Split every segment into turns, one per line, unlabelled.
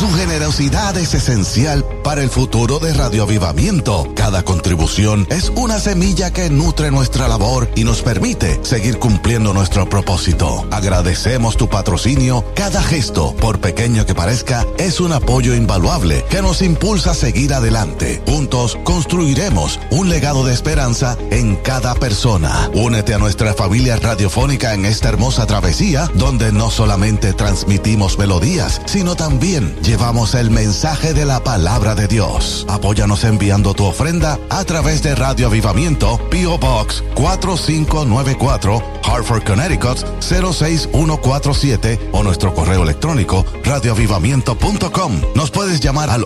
Su generosidad es esencial para el futuro de Radio Avivamiento. Cada contribución es una semilla que nutre nuestra labor y nos permite seguir cumpliendo nuestro propósito. Agradecemos tu patrocinio. Cada gesto, por pequeño que parezca, es un apoyo invaluable que nos impulsa a seguir adelante. Juntos construiremos un legado de esperanza en cada persona. Únete a nuestra familia radiofónica en esta hermosa travesía, donde no solamente transmitimos melodías, sino también llevamos el mensaje de la palabra de Dios. Apóyanos enviando tu ofrenda a través de Radio Avivamiento, P.O. Box 4594, Hartford, Connecticut 06147, o nuestro correo electrónico radioavivamiento.com. Nos puedes llamar al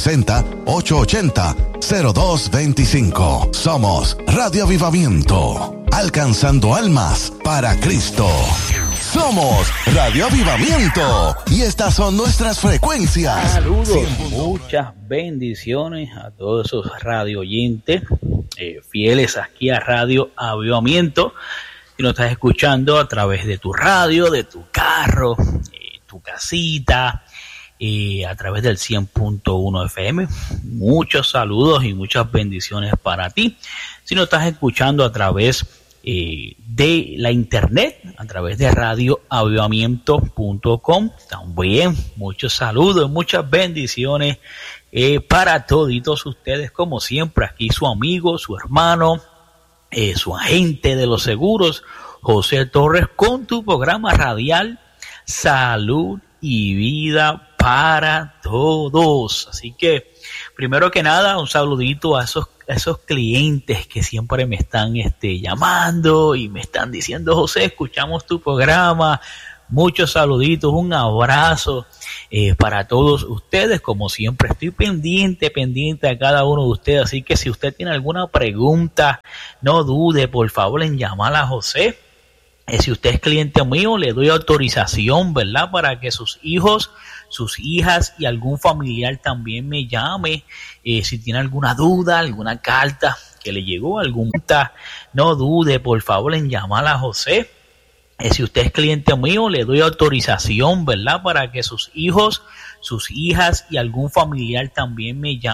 860-880-0225. Somos Radio Avivamiento, alcanzando almas para Cristo. Somos Radio Avivamiento y estas son nuestras frecuencias.
Saludos, muchas bendiciones a todos esos radio oyentes fieles aquí a Radio Avivamiento. Si nos estás escuchando a través de tu radio, de tu carro, tu casita, a través del 100.1 FM, muchos saludos y muchas bendiciones para ti. Si nos estás escuchando a través de la internet, a través de radioavivamiento.com, también muchos saludos, muchas bendiciones para toditos ustedes. Como siempre, aquí su amigo, su hermano, su agente de los seguros, José Torres, con tu programa radial Salud y Vida para Todos. Así que, primero que nada, un saludito a esos clientes que siempre me están llamando y me están diciendo: José, escuchamos tu programa. Muchos saluditos, un abrazo para todos ustedes. Como siempre, estoy pendiente a cada uno de ustedes. Así que si usted tiene alguna pregunta, no dude, por favor, en llamar a José. Si usted es cliente mío, le doy autorización, ¿verdad?, para que sus hijos, sus hijas y algún familiar también me llame. Si tiene alguna duda, alguna carta que le llegó, no dude, por favor, en llamar a José. Si usted es cliente mío, le doy autorización, ¿verdad?, para que sus hijos, sus hijas y algún familiar también me llame.